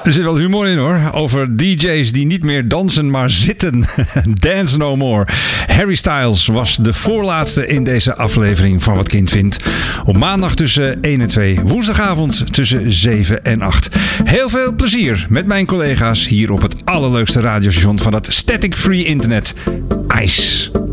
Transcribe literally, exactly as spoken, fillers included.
Er zit wel humor in hoor. Over D J's die niet meer dansen, maar zitten. Dance no more. Harry Styles was de voorlaatste in deze aflevering van Wat Kind Vindt. Op maandag tussen één en twee. Woensdagavond tussen zeven en acht. Heel veel plezier met mijn collega's hier op het allerleukste radiostation van het static-free internet. Ice.